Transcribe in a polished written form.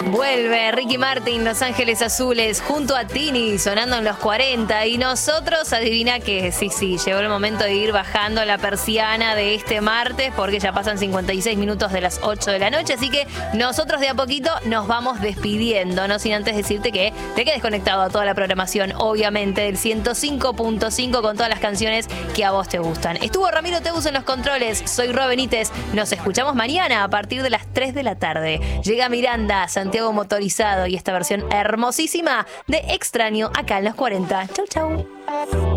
Vuelve Ricky Martin, Los Ángeles Azules, junto a Tini, sonando en los 40. Y nosotros, adivina que sí, llegó el momento de ir bajando la persiana de este martes, porque ya pasan 56 minutos de las 8 de la noche. Así que nosotros de a poquito nos vamos despidiendo, no sin antes decirte que te quedes conectado a toda la programación, obviamente, del 105.5 con todas las canciones que a vos te gustan. Estuvo Ramiro Teus en los controles, soy Ro Benítez. Nos escuchamos mañana a partir de las 3 de la tarde. Llega Miranda, Santiago Motorizado y esta versión hermosísima de Extraño acá en los 40. Chau, chau.